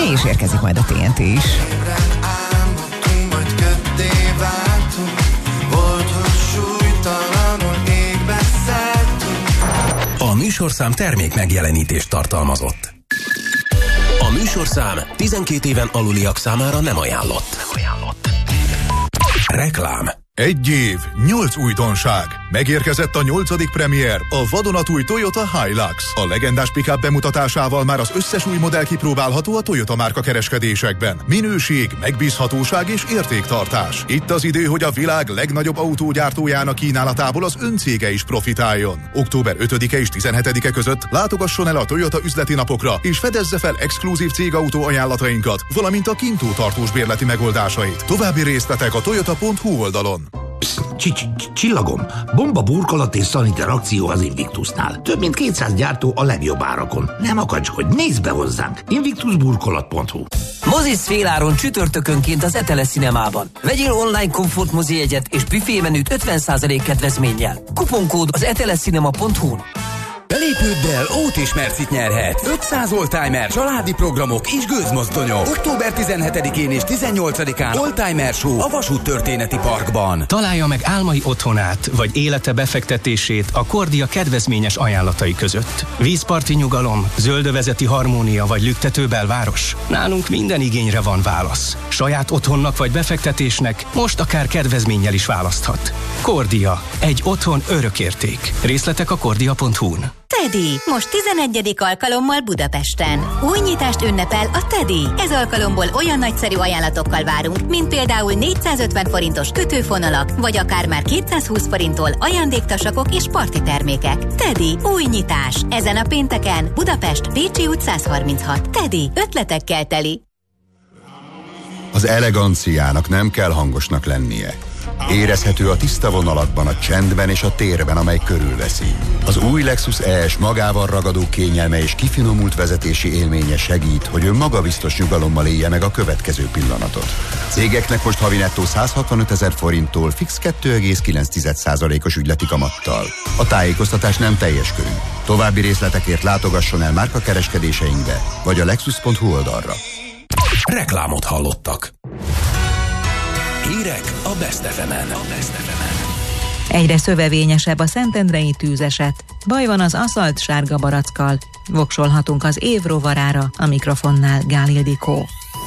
És érkezik majd a TNT is. A műsorszám termék megjelenítést tartalmazott. A műsorszám 12 éven aluliak számára nem ajánlott. Reklám. 1 év, 8 újdonság. Megérkezett a 8. premier, a vadonatúj Toyota Hilux. A legendás pick-up bemutatásával már az összes új modell kipróbálható a Toyota márka kereskedésekben. Minőség, megbízhatóság és értéktartás. Itt az idő, hogy a világ legnagyobb autógyártójának kínálatából az öncége is profitáljon. Október 5-e és 17-e között látogasson el a Toyota üzleti napokra, és fedezze fel exkluzív cégautó ajánlatainkat, valamint a kintó tartós bérleti megoldásait. További részletek a toyota.hu oldalon. Csillagom, bomba burkolat és szaniter akció az Invictusnál. Több mint 200 gyártó a legjobb árakon. Nem akacskodj, nézd be hozzánk! Invictusburkolat.hu. Mozis féláron csütörtökönként az Etele Cinemában. Vegyél online komfort mozijegyet és büfémenüt 50% kedvezménnyel. Kuponkód az etelecinema.hu-n. Belépőddel Ótis Mercit nyerhet. 500 oldtimer, családi programok és gőzmozdonyok. Október 17-én és 18-án Oldtimer Show a Vasút Történeti Parkban. Találja meg álmai otthonát, vagy élete befektetését a Kordia kedvezményes ajánlatai között. Vízparti nyugalom, zöldövezeti harmónia vagy lüktető belváros. Nálunk minden igényre van válasz. Saját otthonnak vagy befektetésnek most akár kedvezménnyel is választhat. Kordia. Egy otthon örökérték. Részletek a kordia.hu-n. Teddy, most 11. alkalommal Budapesten. Új nyitást ünnepel a Teddy. Ez alkalomból olyan nagyszerű ajánlatokkal várunk, mint például 450 forintos kötőfonalak, vagy akár már 220 forinttól ajándéktasakok és parti termékek. Teddy, új nyitás. Ezen a pénteken Budapest, Pécsi út 136. Teddy, ötletekkel teli. Az eleganciának nem kell hangosnak lennie. Érezhető a tiszta vonalakban, a csendben és a térben, amely körülveszi. Az új Lexus ES magával ragadó kényelme és kifinomult vezetési élménye segít, hogy ön magabiztos nyugalommal élje meg a következő pillanatot. Cégeknek most havi nettó 165 000 forinttól fix 2,9%-os ügyleti kamattal. A tájékoztatás nem teljes körű. További részletekért látogasson el márkakereskedéseinkbe, vagy a lexus.hu oldalra. Reklámot hallottak. Hírek a Best FM-en. Egyre szövevényesebb a szentendrei tűzeset. Baj van az aszalt sárga barackkal. Voksolhatunk az év rovarára, a mikrofonnál Gál Ildikó.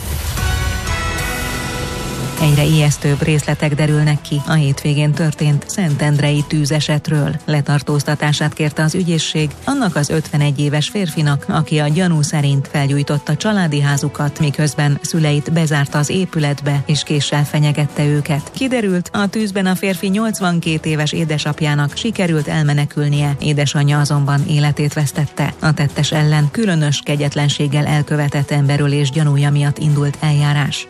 Egyre ijesztőbb részletek derülnek ki a hétvégén történt szentendrei tűzesetről. Letartóztatását kérte az ügyészség annak az 51 éves férfinak, aki a gyanú szerint felgyújtotta családi házukat, miközben szüleit bezárta az épületbe és késsel fenyegette őket. Kiderült, a tűzben a férfi 82 éves édesapjának sikerült elmenekülnie, édesanyja azonban életét vesztette. A tettes ellen különös kegyetlenséggel elkövetett emberölés gyanúja miatt indult eljárás.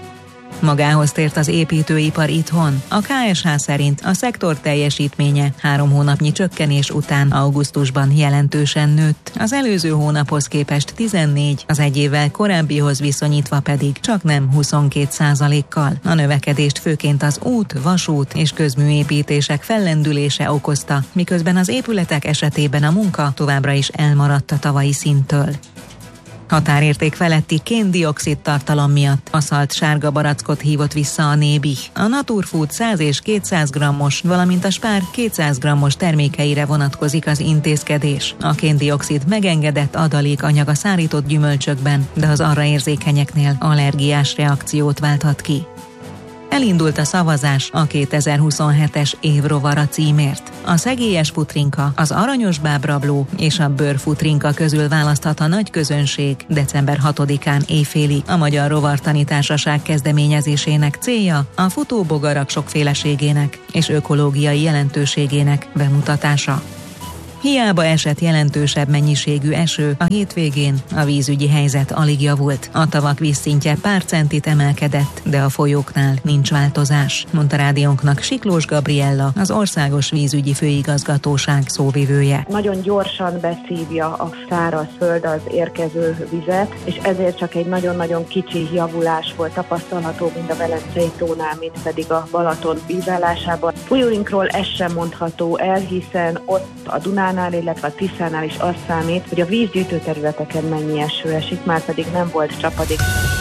Magához tért az építőipar itthon. A KSH szerint a szektor teljesítménye 3 hónapnyi csökkenés után augusztusban jelentősen nőtt. Az előző hónaphoz képest 14, az egy évvel korábbihoz viszonyítva pedig csaknem 22%-kal. A növekedést főként az út, vasút és közműépítések fellendülése okozta, miközben az épületek esetében a munka továbbra is elmaradt a tavalyi szinttől. Határérték feletti kén-dioxid tartalom miatt aszalt sárga barackot hívott vissza a Nébih. A Naturfood 100 és 200 grammos, valamint a Spár 200 grammos termékeire vonatkozik az intézkedés. A kén-dioxid megengedett adalékanyag a szárított gyümölcsökben, de az arra érzékenyeknél allergiás reakciót válthat ki. Elindult a szavazás a 2027-es évrovara címért. A szegélyes futrinka, az aranyos bábrabló és a bőrfutrinka közül választhat a nagy közönség december 6-án éjfélig. A Magyar Rovartani Társaság kezdeményezésének célja a futóbogarak sokféleségének és ökológiai jelentőségének bemutatása. Hiába esett jelentősebb mennyiségű eső, a hétvégén a vízügyi helyzet alig javult. A tavak vízszintje pár centit emelkedett, de a folyóknál nincs változás, mondta rádiónknak Siklós Gabriella, az Országos Vízügyi Főigazgatóság szóvivője. Nagyon gyorsan beszívja a szárazföld az érkező vizet, és ezért csak egy nagyon-nagyon kicsi javulás volt tapasztalható, mind a Velencei tónál, mint pedig a Balaton vízállásában. Folyóinkról ez sem mondható el, hiszen ott a Dunán Dunánnál, illetve a Tiszánál is azt számít, hogy a vízgyűjtő területeken mennyi eső esik, már pedig nem volt csapadék.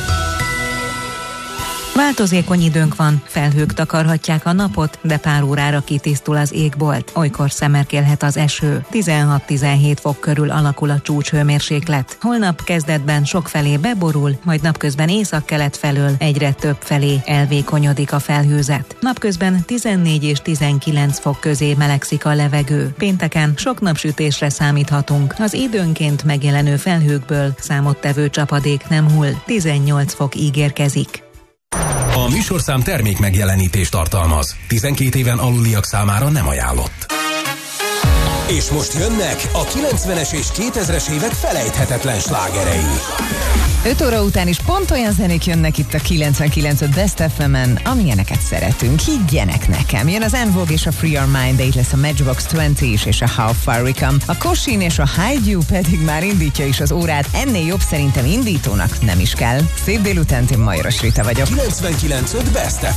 Változékony időnk van, felhők takarhatják a napot, de pár órára kitisztul az égbolt. Olykor szemerkélhet az eső. 16-17 fok körül alakul a csúcshőmérséklet. Holnap kezdetben sokfelé beborul, majd napközben északkelet felől egyre több felé elvékonyodik a felhőzet. Napközben 14 és 19 fok közé melegszik a levegő. Pénteken sok napsütésre számíthatunk. Az időnként megjelenő felhőkből számottevő csapadék nem hull. 18 fok ígérkezik. A műsorszám termék megjelenítést tartalmaz. 12 éven aluliak számára nem ajánlott. És most jönnek a 90-es és 2000-es évek felejthetetlen slágerei. 5 óra után is pont olyan zenék jönnek itt a 99.5 Best FM-en, amilyeneket szeretünk. Higgyenek nekem. Jön az En Vogue és a Free Your Mind, de itt lesz a Matchbox 20 is és a How Far We Come. A Kosin és a Hide You pedig már indítja is az órát. Ennél jobb szerintem indítónak nem is kell. Szép délután, én Majros Rita vagyok. 99.5 Best FM.